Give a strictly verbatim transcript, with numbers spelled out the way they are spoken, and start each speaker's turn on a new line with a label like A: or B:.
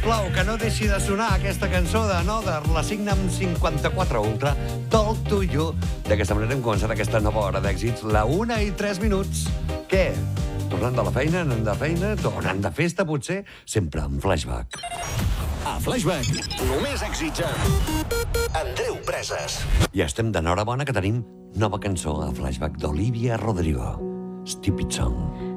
A: sisplau, que no deixi de sonar aquesta cançó de Another, la Signum cinquanta-quatre Ultra, Talk to You. D'aquesta manera hem començat aquesta nova hora d'èxits, la una i tres minuts. Què? Tornant de la feina, anant de feina, tornant de festa, potser? Sempre en Flashback.
B: A Flashback, només èxits amb Andreu Preses.
A: I estem d'enhorabona que tenim nova cançó a Flashback d'Olivia Rodrigo. Stupid Song.